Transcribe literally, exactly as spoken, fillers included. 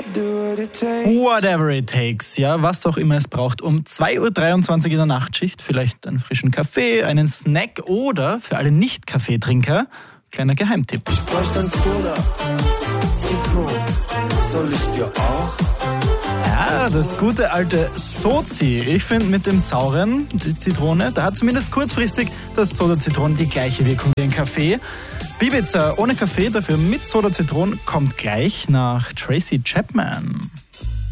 Whatever it takes, ja, was auch immer es braucht. Um zwei Uhr dreiundzwanzig in der Nachtschicht vielleicht einen frischen Kaffee, einen Snack oder für alle Nicht-Kaffeetrinker, kleiner Geheimtipp. Ich bräuchte ein Cola, Zitron, soll ich dir auch? Ja, das gute alte Sozi. Ich finde mit dem sauren, die Zitrone, da hat zumindest kurzfristig das Soda-Zitron die gleiche Wirkung wie ein Kaffee. Ibiza ohne Kaffee, dafür mit Soda-Zitron, kommt gleich nach Tracy Chapman.